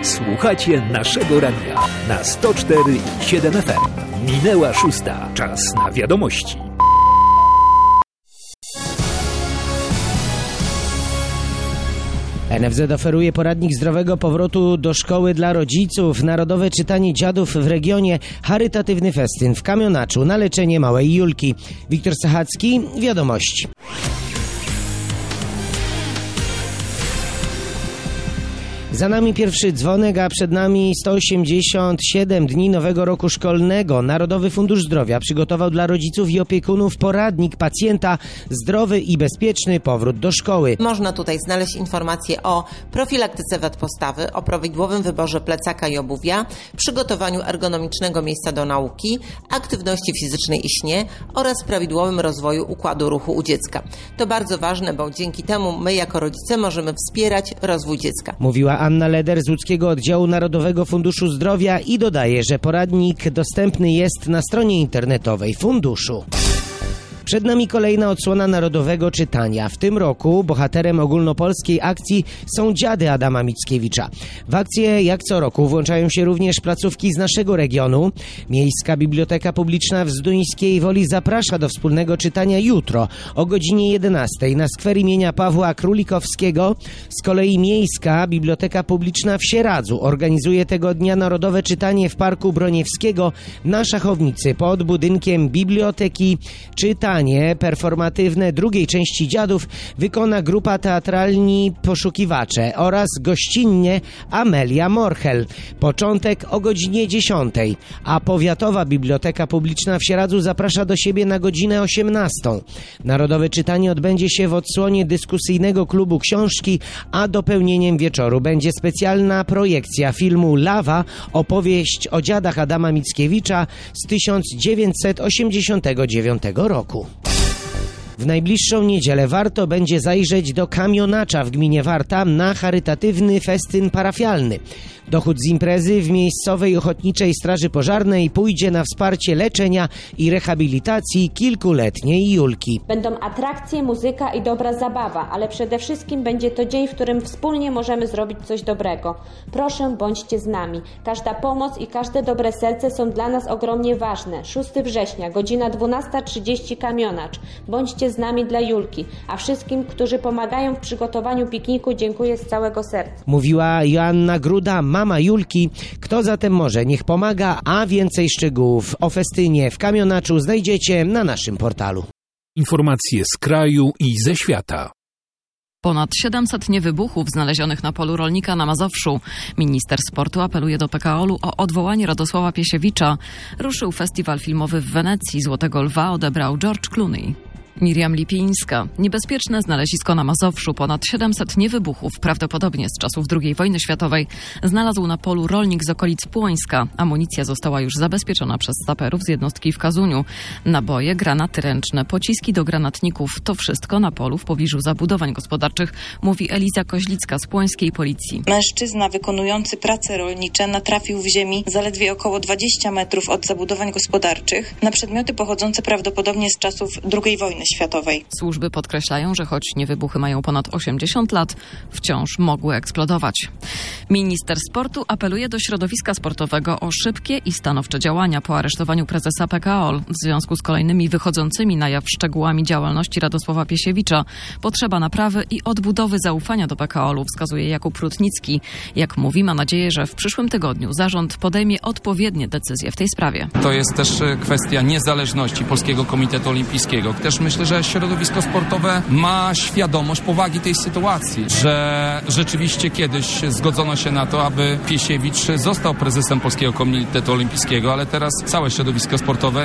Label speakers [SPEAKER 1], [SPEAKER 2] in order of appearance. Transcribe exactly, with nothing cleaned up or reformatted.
[SPEAKER 1] Słuchacie naszego radia na sto cztery i siedem F M. Minęła szósta. Czas na wiadomości.
[SPEAKER 2] N F Z oferuje poradnik zdrowego powrotu do szkoły dla rodziców, narodowe czytanie dziadów w regionie, charytatywny festyn w Kamionaczu na leczenie małej Julki. Wiktor Sachacki, wiadomości. Za nami pierwszy dzwonek, a przed nami sto osiemdziesiąt siedem dni nowego roku szkolnego. Narodowy Fundusz Zdrowia przygotował dla rodziców i opiekunów poradnik pacjenta zdrowy i bezpieczny powrót do szkoły.
[SPEAKER 3] Można tutaj znaleźć informacje o profilaktyce wad postawy, o prawidłowym wyborze plecaka i obuwia, przygotowaniu ergonomicznego miejsca do nauki, aktywności fizycznej i śnie oraz prawidłowym rozwoju układu ruchu u dziecka. To bardzo ważne, bo dzięki temu my jako rodzice możemy wspierać rozwój dziecka.
[SPEAKER 2] Mówiła Anna Leder z łódzkiego oddziału Narodowego Funduszu Zdrowia i dodaje, że poradnik dostępny jest na stronie internetowej funduszu. Przed nami kolejna odsłona narodowego czytania. W tym roku bohaterem ogólnopolskiej akcji są dziady Adama Mickiewicza. W akcję jak co roku włączają się również placówki z naszego regionu. Miejska Biblioteka Publiczna w Zduńskiej Woli zaprasza do wspólnego czytania jutro o godzinie jedenastej na skwer imienia Pawła Królikowskiego. Z kolei Miejska Biblioteka Publiczna w Sieradzu organizuje tego dnia narodowe czytanie w Parku Broniewskiego na Szachownicy pod budynkiem biblioteki. Czytanie performatywne drugiej części Dziadów wykona grupa teatralni Poszukiwacze oraz gościnnie Amelia Morchel. Początek o godzinie dziesiątej, a Powiatowa Biblioteka Publiczna w Sieradzu zaprasza do siebie na godzinę osiemnastą. Narodowe czytanie odbędzie się w odsłonie dyskusyjnego klubu książki, a dopełnieniem wieczoru będzie specjalna projekcja filmu Lawa, opowieść o dziadach Adama Mickiewicza z tysiąc dziewięćset osiemdziesiątego dziewiątego roku. W najbliższą niedzielę warto będzie zajrzeć do Kamionacza w gminie Warta na charytatywny festyn parafialny. Dochód z imprezy w miejscowej Ochotniczej Straży Pożarnej pójdzie na wsparcie leczenia i rehabilitacji kilkuletniej Julki.
[SPEAKER 4] Będą atrakcje, muzyka i dobra zabawa, ale przede wszystkim będzie to dzień, w którym wspólnie możemy zrobić coś dobrego. Proszę, bądźcie z nami. Każda pomoc i każde dobre serce są dla nas ogromnie ważne. szóstego września, godzina dwunasta trzydzieści Kamionacz. Bądźcie z nami dla Julki, a wszystkim, którzy pomagają w przygotowaniu pikniku, dziękuję z całego serca.
[SPEAKER 2] Mówiła Joanna Gruda, mama Julki. Kto zatem może, niech pomaga, a więcej szczegółów o festynie w Kamionaczu znajdziecie na naszym portalu.
[SPEAKER 1] Informacje z kraju i ze świata.
[SPEAKER 5] Ponad siedemset niewybuchów znalezionych na polu rolnika na Mazowszu. Minister sportu apeluje do P K O L u o odwołanie Radosława Piesiewicza. Ruszył festiwal filmowy w Wenecji. Złotego Lwa odebrał George Clooney. Miriam Lipińska. Niebezpieczne znalezisko na Mazowszu. Ponad siedemset niewybuchów, prawdopodobnie z czasów drugiej wojny światowej, znalazł na polu rolnik z okolic Płońska. Amunicja została już zabezpieczona przez saperów z jednostki w Kazuniu. Naboje, granaty ręczne, pociski do granatników. To wszystko na polu w pobliżu zabudowań gospodarczych, mówi Eliza Koźlicka z płońskiej policji.
[SPEAKER 6] Mężczyzna wykonujący prace rolnicze natrafił w ziemi zaledwie około dwadzieścia metrów od zabudowań gospodarczych na przedmioty pochodzące prawdopodobnie z czasów drugiej wojny światowej.
[SPEAKER 5] Służby podkreślają, że choć niewybuchy mają ponad osiemdziesiąt lat, wciąż mogły eksplodować. Minister sportu apeluje do środowiska sportowego o szybkie i stanowcze działania po aresztowaniu prezesa P K O L. W związku z kolejnymi wychodzącymi na jaw szczegółami działalności Radosława Piesiewicza potrzeba naprawy i odbudowy zaufania do P K O L u, wskazuje Jakub Rutnicki. Jak mówi, ma nadzieję, że w przyszłym tygodniu zarząd podejmie odpowiednie decyzje w tej sprawie.
[SPEAKER 7] To jest też kwestia niezależności Polskiego Komitetu Olimpijskiego. Też myślę, że środowisko sportowe ma świadomość powagi tej sytuacji, że rzeczywiście kiedyś zgodzono się na to, aby Piesiewicz został prezesem Polskiego Komitetu Olimpijskiego, ale teraz całe środowisko sportowe